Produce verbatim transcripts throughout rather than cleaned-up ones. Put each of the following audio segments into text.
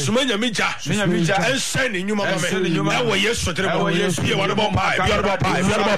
Sumanya Mija, and sending you, Mamma, that way, yes, for the one about pie, you're about pie, you're about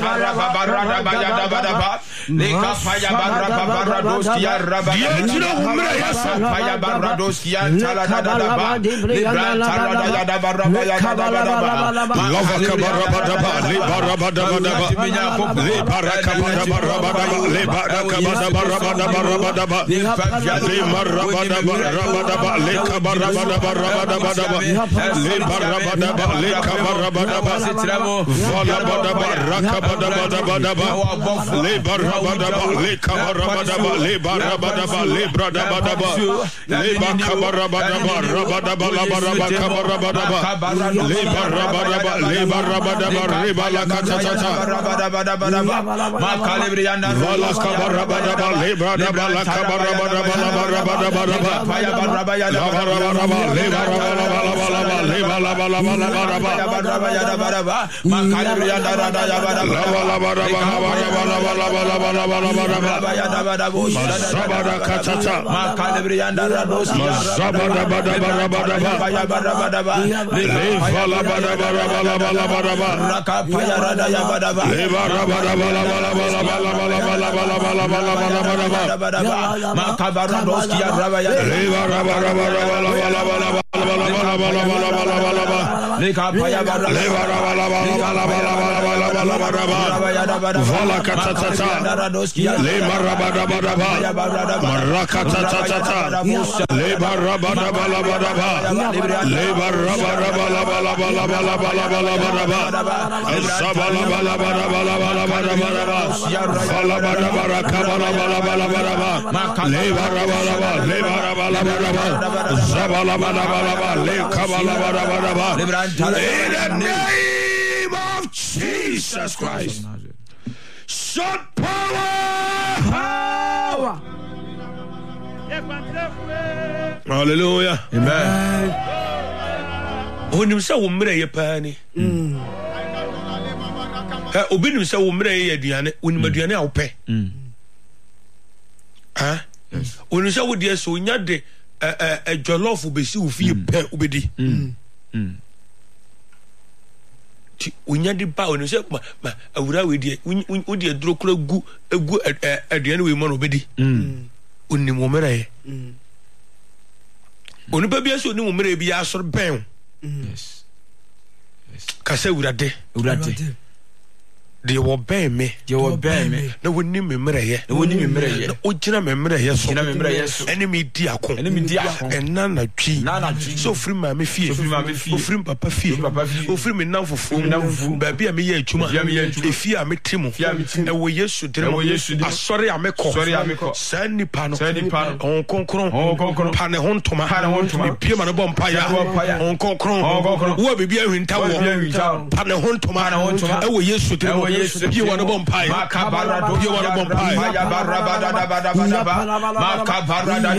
pie. Leka Paya Barra Barradoskia Rabba Paya Barradoskia Taladaba, Libran Taladaya Barra Lava Kabarabadaba, Libarabadabadaba, Libarakabadaba, Libarakabadaba, Limarabadaba, Rabadaba, Lekabarabadaba, Rabadabadaba, Libarabadaba, Lekabarabadaba, Valabadaba, Rakabadabadabadaba, Libarabadaba, Lekabarabadaba, Libarabadaba, Libradabadaba, Libakabarabadaba, Rabadaba, Labaraba, Kabarabadaba, Libarabadaba, Libarabadaba, Ribalakatata, Makalibrianda, Valakabarabadaba, Libradaba, Lakabarabadaba, Labarabadaba, Payabarabaya, Labarabadaba, Libarabalaba, Libalabalaba, Makalibrianda, Sabada Katata, Makalibrianda, Sabada Badabadabadaba, in the name of Jesus Christ. Shut power. Power. Hallelujah. Amen. Onim say wo mre ye pani. Mm. Ha obi nim say wo mre ye aduane, onim aduane a wo pe. Mm. Ha? Yes. Onim say wo de so nya de eh eh jollof be si wo fie pe obedi. Mm. Mm. Unya di ba onu se ma awura we die u die duro kura gu egu aduane we mo no bedi mm onni mo mere mm onu ba bia so onni mo mere bia asor ben yes yes ka se urade urade de wo ben me de wo ben me na wonni me mere ye na wonni me mere ye na ogina me mere ye so ogina me mere ye so enemy di akon enemy di akon enna na twi na na twi so free ma me fie so free ma me fie so free papa fie papa fie so free me nan fofo me nan fofo ba bia me ye atuma e fie a me timo e wo yesu dire wo yesu dire asori a me ko asori a me ko sa nipa no sa nipa no on konkron on konkron pa ne hontoma pa ne hontoma e pie ma no bom pa ya on konkron on konkron wo be bia hwinta wo pa ne hontoma na hontoma e wo yesu dire Yes, you want a bomb pie. Macabarado, you want a bomb pie. Macabarabada, Macabarada,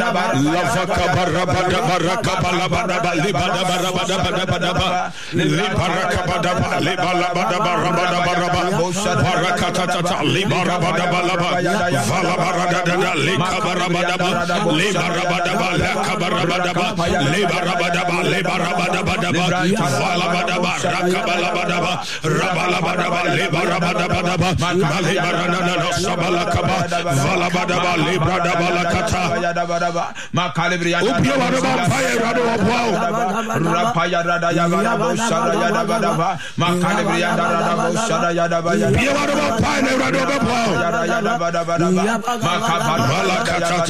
Lavakabarabada, Libada, Libarakabada, Libalabada, Barakatata, Libarabada, Valabarada, Likabarabada, Libarabada, Lakabarabada, Libarabada, Libarabada, Valabada, Rakabalabada, Rabalabada, Libarabada. Badaba, Mali Barana, Sabalakaba, Valabadaba, Libra Balakata, Macalibria, Upia, Fire, Rado of Wow, Rapaya Radayaba, Sadayadabadaba, Macalibria, Radabo, Sadayadaba, Piavada, Pine, Rado of Wow, Macabala,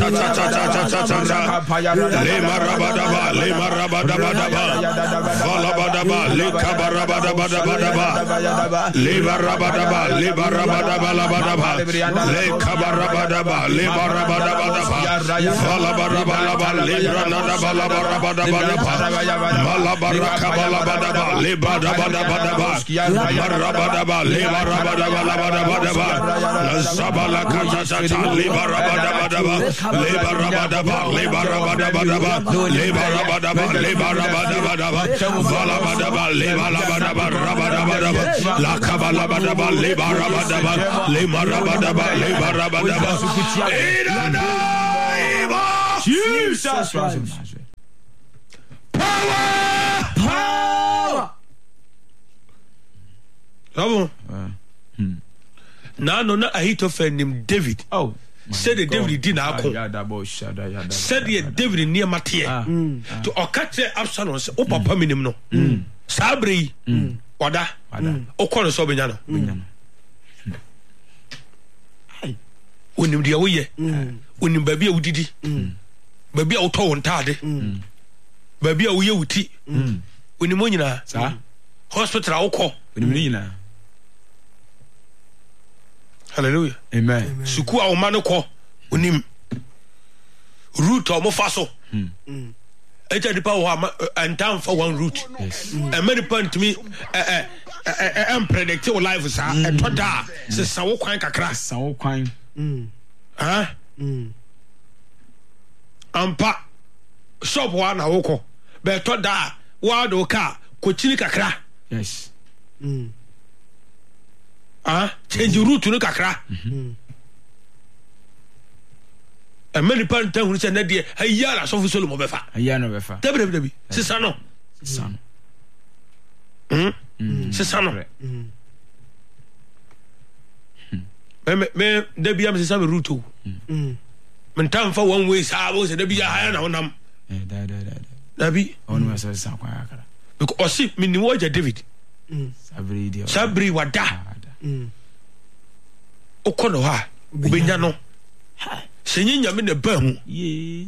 Lima Rabadaba, Lima Rabadabadaba, Valabadaba, Likabarabadabadabadaba, Liba Rabadaba. Libarabadaba, Labadaba, Lekabarabadaba, Libarabadabadaba, Valabarabadaba, Libranadaba, Malabarakabalabadaba, Libadabadabadaba, Marabadaba, Libarabadabadabadaba, Sabalakatata, Libarabadabadaba, Libarabadaba, Libarabadabadaba, Libarabadaba, Libarabadabadaba, Valabadaba, Libalabadaba, Rabadabadaba, Lakabalabadaba, Libarabadaba, Libarabadaba, Libarabadaba, in the name of Jesus. Power. na no na Ahithophel nim David. Oh. Said the David did na ako. Said the David near Mattia. To okate Absalom say o papa minim no. Sabri. Wada. O kono so benya no. Onim dia wo ye. Onim ba bia wudidi. Ba bia wo to won taade. Ba bia wo ye wuti. Onim onyina. Sa. Hospital awko. Onim nyina. Hallelujah. Amen. Suku a oma no ko onim. Root o mo fa so. Mm. Eja dipa wo ama antam for one root. Yes. And many point to me eh eh eh predict your life sa e to da se sa wo kwan kakra. Sa wo kwan. Mm. Ha? Mm. Ampa shop wa na wo ko. Be to da wa do ka ko chini kakra. Yes. Mm. Ah, change route no kakra. Mhm. E many point tan hu se na de ayala so fu Solomon be fa. Ayala no be fa. Debre debre. Sisa no. Sisa no. Mhm. Sisa no. Mhm. Me me debi am sisa me route. Mhm. Men tan fa one way sa wo se debi ya haya na wonam. Eh da da da. Dabi. Onu ma so sa kwa akara. Because osi me ni wo ja David. Mhm. Sabri dia. Sabri wada. Mm. Okono ha obenya no senyi nyame ne ba hu ye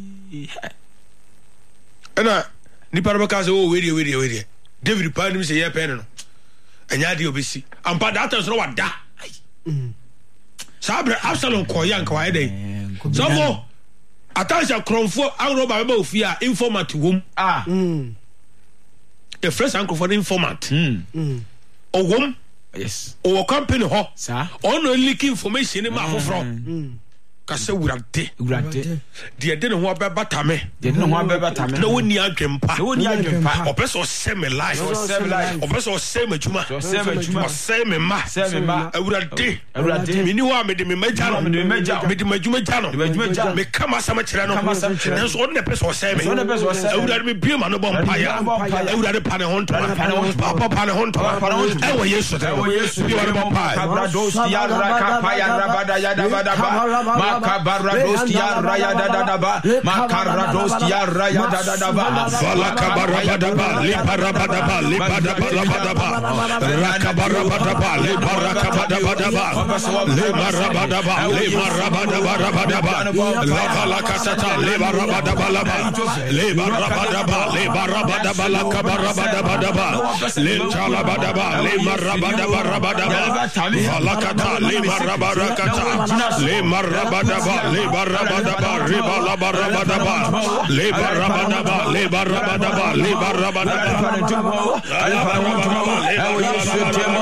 ana ni paraba ka se o we die we die we die David pa ni se ye pen no anya de obesi ampa data so wada mm sabre Absalom ko yanka wa dey so mo atasha kronfo agro ba ba ofia informant wom ah mm the first uncle for the informant mm mm owom. Yes. Our company ho. Sir. On leak information in my home. Kase wurade. Wurade. De de no ho abeba me. De no ho abeba tame. Na woni adwempa. Na woni adwempa. Opeso se me life. Se life. Opeso se me juma. Se me juma. Se me ma. Se me ma. Awurade. Awurade. Me ni ho me de me maja no. Me de me maja. Me de majuma ja no. De majuma ja. Me kama sama kire no. Kama sama kire. Nso on ne peso se me. So ne peso se. Awurade me bia ma no bom pa ya. Awurade pa ne ho nto. Papa pa ne ho nto. E wo Yesu. E wo Yesu. Bi wa bom pa. Kabrados ya raka pa ya rabada ya dabada ba. Makabarado ya raya da da da ba makarados ya raya da da da ba falakabarabada ba libarabada ba libada balabada ba rakabarabada ba libarakabada bada ba libarabada ba libarabada barabada ba lavalakasata libarabada balaba libarabada ba libarabada balakabarabada bada ba linchalabada ba libarabada barabada ba falakata libarabarakata libarabada ba le barabada ba riba la barabada ba le barabada ba le barabada ba le barabada ba le barabada ba ewo Yesu demo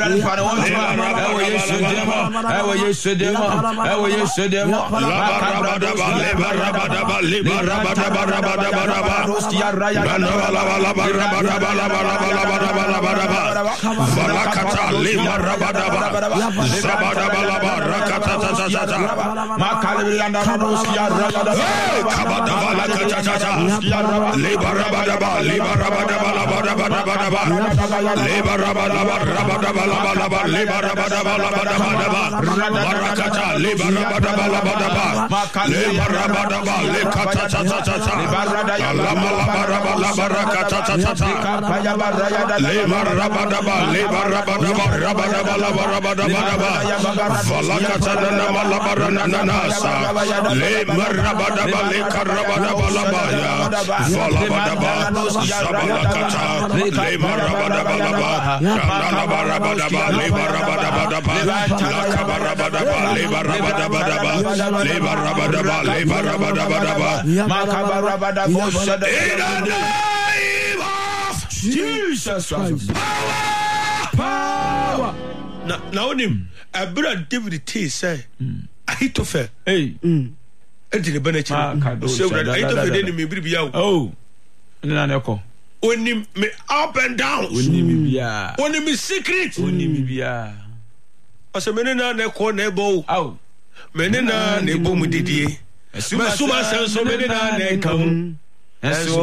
ewo Yesu demo ewo Yesu demo ewo Yesu demo la barabada ba le barabada ba le barabada ba barabada ba rostiya raya la la la barabada ba la barabada ba barabada ba falakata le barabada ba sabada ba la barakata ta ta ta Makalibanda Rosia Rada Kabada Kachata Libarabada Libarabada Balabada Libarabada Rabada Libarabada Barakata Libarabada Balabada Libarabada Likata Libarabada Barakata Libarabada Libarabada Rabada Falakata Malabara Nasa le marabada ba le karabada ba la ba ya falabada ba sabalakata le marabada ba la ba la barabada ba le barabada ba ba la kabarabada ba le barabada ba ba le barabada ba le barabada ba ba makabarabada bo shada in the name of Jesus Christ power na na onim abra David T say Ahithophel hey mm enti ne banachi so Ahithophel dey me bibia oh na na eko onim me up and down onim bibia onim secret onim bibia ase me na na eko na ebo oh me na na ebo mu didie me suma senso me na na eka